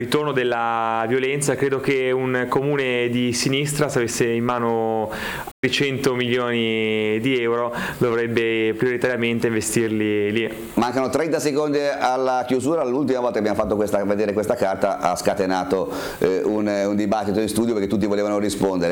Ritorno della violenza, credo che un comune di sinistra, se avesse in mano 100 milioni di euro, dovrebbe prioritariamente investirli lì. Mancano 30 secondi alla chiusura. L'ultima volta che abbiamo fatto vedere questa carta ha scatenato un dibattito in studio perché tutti volevano rispondere.